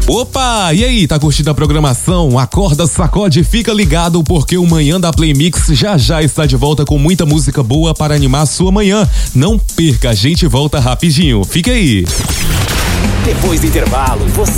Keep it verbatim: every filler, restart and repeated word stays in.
Opa, e aí, tá curtindo a programação? Acorda, sacode, fica ligado porque o Manhã da Play Mix já já está de volta com muita música boa para animar a sua manhã. Não perca, a gente volta rapidinho. Fica aí. Depois do intervalo, você